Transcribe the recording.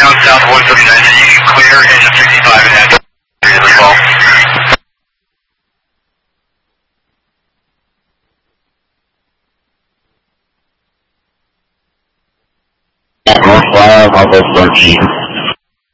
down south 139, and you can clear engine 65 and head as well. North 5, Alpha 13.